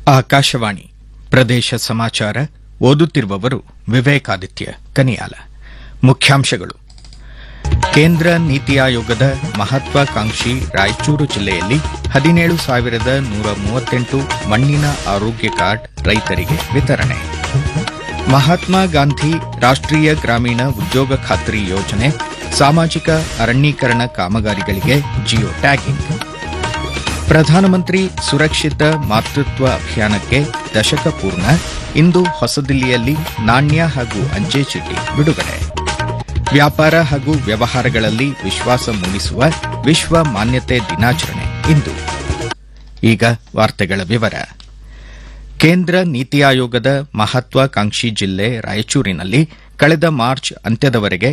ಆಕಾಶವಾಣಿ ಪ್ರದೇಶ ಸಮಾಚಾರ ಓದುತ್ತಿರುವವರು ವಿವೇಕಾದಿತ್ಯ ಕನಿಯಾಲ. ಮುಖ್ಯಾಂಶಗಳು. ಕೇಂದ್ರ ನೀತಿ ಆಯೋಗದ ಮಹತ್ವಾಕಾಂಕ್ಷಿ ರಾಯಚೂರು ಜಿಲ್ಲೆಯಲ್ಲಿ 17,138 ಮಣ್ಣಿನ ಆರೋಗ್ಯ ಕಾರ್ಡ್ ರೈತರಿಗೆ ವಿತರಣೆ. ಮಹಾತ್ಮ ಗಾಂಧಿ ರಾಷ್ಟ್ರೀಯ ಗ್ರಾಮೀಣ ಉದ್ಯೋಗ ಖಾತ್ರಿ ಯೋಜನೆ ಸಾಮಾಜಿಕ ಅರಣ್ಯೀಕರಣ ಕಾಮಗಾರಿಗಳಿಗೆ ಜಿಯೋ ಟ್ಯಾಗಿಂಗ್. ಪ್ರಧಾನಮಂತ್ರಿ ಸುರಕ್ಷಿತ ಮಾತೃತ್ವ ಅಭಿಯಾನಕ್ಕೆ ದಶಕ ಪೂರ್ಣ. ಇಂದು ಹೊಸದಿಲ್ಲಿಯಲ್ಲಿ ನಾಣ್ಯ ಹಾಗೂ ಅಂಚೆ ಚೀಟಿ ಬಿಡುಗಡೆ. ವ್ಯಾಪಾರ ಹಾಗೂ ವ್ಯವಹಾರಗಳಲ್ಲಿ ವಿಶ್ವಾಸ ಮೂಡಿಸುವ ವಿಶ್ವ ಮಾನ್ಯತೆ ದಿನಾಚರಣೆ ಇಂದು. ಈಗ ವಾರ್ತೆಗಳ ವಿವರ. ಕೇಂದ್ರ ನೀತಿ ಆಯೋಗದ ಮಹತ್ವಾಕಾಂಕ್ಷಿ ಜಿಲ್ಲೆ ರಾಯಚೂರಿನಲ್ಲಿ ಕಳೆದ ಮಾರ್ಚ್ ಅಂತ್ಯದವರೆಗೆ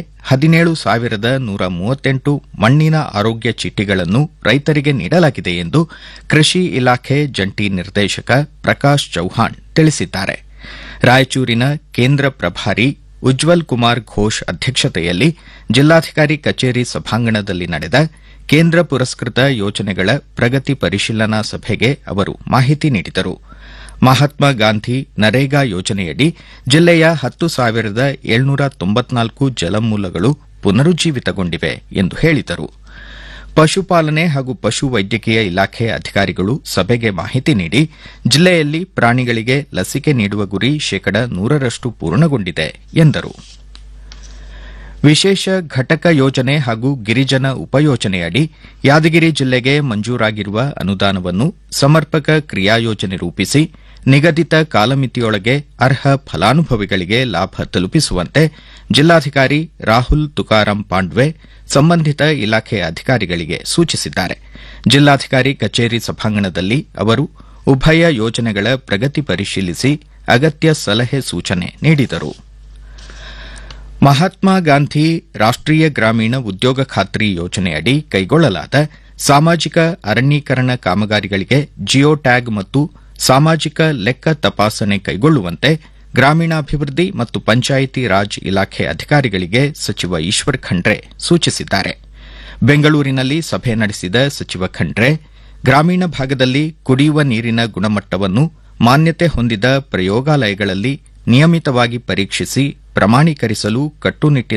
17,138 ಮಣ್ಣಿನ ಆರೋಗ್ಯ ಚೀಟಿಗಳನ್ನು ರೈತರಿಗೆ ನೀಡಲಾಗಿದೆ ಎಂದು ಕೃಷಿ ಇಲಾಖೆ ಜಂಟಿ ನಿರ್ದೇಶಕ ಪ್ರಕಾಶ್ ಚೌಹಾಣ್ ತಿಳಿಸಿದ್ದಾರೆ. ರಾಯಚೂರಿನ ಕೇಂದ್ರ ಪ್ರಭಾರಿ ಉಜ್ವಲ್ ಕುಮಾರ್ ಘೋಷ್ ಅಧ್ಯಕ್ಷತೆಯಲ್ಲಿ ಜಿಲ್ಲಾಧಿಕಾರಿ ಕಚೇರಿ ಸಭಾಂಗಣದಲ್ಲಿ ನಡೆದ ಕೇಂದ್ರ ಪುರಸ್ಕೃತ ಯೋಜನೆಗಳ ಪ್ರಗತಿ ಪರಿಶೀಲನಾ ಸಭೆಗೆ ಅವರು ಮಾಹಿತಿ ನೀಡಿದರು. ಮಹಾತ್ಮ ಗಾಂಧಿ ನರೇಗಾ ಯೋಜನೆಯಡಿ ಜಿಲ್ಲೆಯ 10,794 ಜಲಮೂಲಗಳು ಪುನರುಜ್ಜೀವಿತಗೊಂಡಿವೆ ಎಂದು ಹೇಳಿದರು. ಪಶುಪಾಲನೆ ಹಾಗೂ ಪಶು ವೈದ್ಯಕೀಯ ಇಲಾಖೆ ಅಧಿಕಾರಿಗಳು ಸಭೆಗೆ ಮಾಹಿತಿ ನೀಡಿ ಜಿಲ್ಲೆಯಲ್ಲಿ ಪ್ರಾಣಿಗಳಿಗೆ ಲಸಿಕೆ ನೀಡುವ ಗುರಿ 100% ಪೂರ್ಣಗೊಂಡಿದೆ ಎಂದರು. ವಿಶೇಷ ಘಟಕ ಯೋಜನೆ ಹಾಗೂ ಗಿರಿಜನ ಉಪಯೋಜನೆಯಡಿ ಯಾದಗಿರಿ ಜಿಲ್ಲೆಗೆ ಮಂಜೂರಾಗಿರುವ ಅನುದಾನವನ್ನು ಸಮರ್ಪಕ ಕ್ರಿಯಾಯೋಜನೆ ರೂಪಿಸಿ ನಿಗದಿತ ಕಾಲಮಿತಿಯೊಳಗೆ ಅರ್ಹ ಫಲಾನುಭವಿಗಳಿಗೆ ಲಾಭ ತಲುಪಿಸುವಂತೆ ಜಿಲ್ಲಾಧಿಕಾರಿ ರಾಹುಲ್ ತುಕಾರಾಂ ಪಾಂಡ್ವೆ ಸಂಬಂಧಿತ ಇಲಾಖೆ ಅಧಿಕಾರಿಗಳಿಗೆ ಸೂಚಿಸಿದ್ದಾರೆ. ಜಿಲ್ಲಾಧಿಕಾರಿ ಕಚೇರಿ ಸಭಾಂಗಣದಲ್ಲಿ ಅವರು ಉಭಯ ಯೋಜನೆಗಳ ಪ್ರಗತಿ ಪರಿಶೀಲಿಸಿ ಅಗತ್ಯ ಸಲಹೆ ಸೂಚನೆ ನೀಡಿದರು. ಮಹಾತ್ಮ ಗಾಂಧಿ ರಾಷ್ಟ್ರೀಯ ಗ್ರಾಮೀಣ ಉದ್ಯೋಗ ಖಾತ್ರಿ ಯೋಜನೆಯಡಿ ಕೈಗೊಳ್ಳಲಾದ ಸಾಮಾಜಿಕ ಅರಣ್ಯೀಕರಣ ಕಾಮಗಾರಿಗಳಿಗೆ ಜಿಯೋ ಟ್ಯಾಗ್ ಮತ್ತು ಸಾಮಾಜಿಕ ಲೆಕ್ಕ ತಪಾಸಣೆ ಕೈಗೊಳ್ಳುವಂತೆ ಗ್ರಾಮೀಣಾಭಿವೃದ್ಧಿ ಮತ್ತು ಪಂಚಾಯಿತಿ ರಾಜ್ ಇಲಾಖೆ ಅಧಿಕಾರಿಗಳಿಗೆ ಸಚಿವ ಈಶ್ವರ್ ಖಂಡ್ರೆ ಸೂಚಿಸಿದ್ದಾರೆ. ಬೆಂಗಳೂರಿನಲ್ಲಿ ಸಭೆ ನಡೆಸಿದ ಸಚಿವ ಖಂಡ್ರೆ ಗ್ರಾಮೀಣ ಭಾಗದಲ್ಲಿ ಕುಡಿಯುವ ನೀರಿನ ಗುಣಮಟ್ಟವನ್ನು ಮಾನ್ಯತೆ ಹೊಂದಿದ ಪ್ರಯೋಗಾಲಯಗಳಲ್ಲಿ ನಿಯಮಿತವಾಗಿ ಪರೀಕ್ಷಿಸಿ ಪ್ರಮಾಣೀಕರಿಸಲು ಕಟ್ಟುನಿಟ್ಟಿನ